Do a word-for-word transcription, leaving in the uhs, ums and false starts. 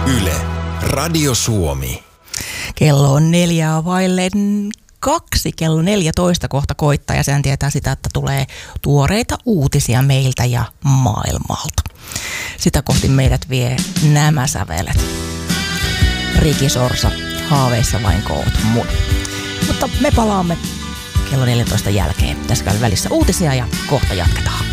Yle, Radio Suomi. Kello on neljää vaille kaksi, kello neljätoista kohta koittaa ja sehän tietää sitä, että tulee tuoreita uutisia meiltä ja maailmalta. Sitä kohti meidät vie nämä sävelet. Riki Sorsa, haaveissa vain koot mun. Mutta me palaamme kello neljätoista jälkeen. Tässä käy välissä uutisia ja kohta jatketaan.